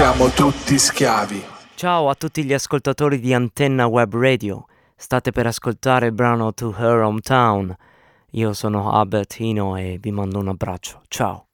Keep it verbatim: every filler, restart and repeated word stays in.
siamo tutti schiavi. Ciao a tutti gli ascoltatori di Antenna Web Radio. State per ascoltare il brano To Her Hometown. Io sono Albertino e vi mando un abbraccio. Ciao.